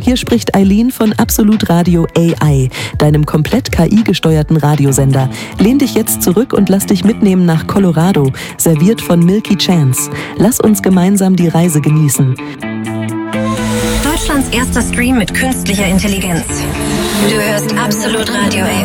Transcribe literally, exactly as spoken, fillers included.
Hier spricht Eileen von Absolut Radio A I, deinem komplett K I-gesteuerten Radiosender. Lehn dich jetzt zurück und lass dich mitnehmen nach Colorado, serviert von Milky Chance. Lass uns gemeinsam die Reise genießen. Deutschlands erster Stream mit künstlicher Intelligenz. Du hörst Absolut Radio A I.